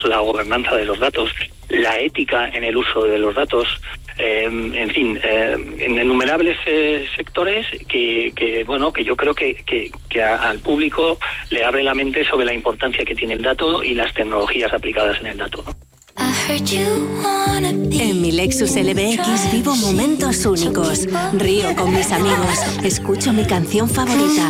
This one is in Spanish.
la gobernanza de los datos, la ética en el uso de los datos, en fin, en innumerables sectores que yo creo que al público le abre la mente sobre la importancia que tiene el dato y las tecnologías aplicadas en el dato, ¿no? En mi Lexus LBX vivo momentos únicos. Río con mis amigos. Escucho mi canción favorita.